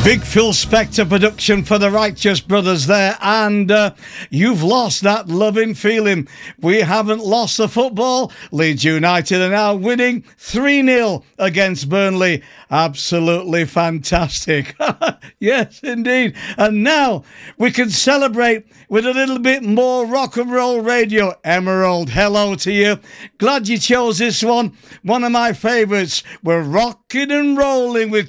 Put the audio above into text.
Big Phil Spector production for the Righteous Brothers there, and you've lost that loving feeling. We haven't lost the football. Leeds United are now winning 3-0 against Burnley. Absolutely fantastic. Yes, indeed. And now we can celebrate with a little bit more rock and roll radio. Emerald, hello to you. Glad you chose this one. One of my favourites. We're rocking and rolling with